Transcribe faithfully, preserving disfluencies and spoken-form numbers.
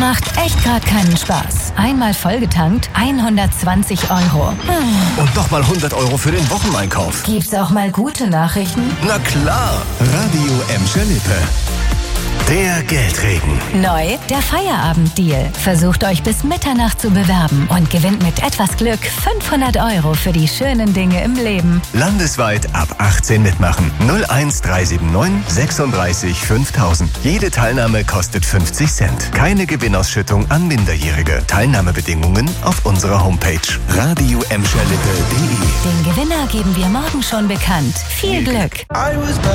Macht echt gerade keinen Spaß. Einmal vollgetankt, hundertzwanzig Euro. Hm. Und nochmal hundert Euro für den Wocheneinkauf. Gibt's auch mal gute Nachrichten? Na klar. Radio Emscher Lippe. Der Geldregen. Neu, der Feierabenddeal. Versucht euch bis Mitternacht zu bewerben und gewinnt mit etwas Glück fünfhundert Euro für die schönen Dinge im Leben. Landesweit ab achtzehn mitmachen. null eins drei sieben neun sechsunddreißig fünftausend. Jede Teilnahme kostet fünfzig Cent. Keine Gewinnausschüttung an Minderjährige. Teilnahmebedingungen auf unserer Homepage radio emscher lippe punkt de. Den Gewinner geben wir morgen schon bekannt. Viel Glück!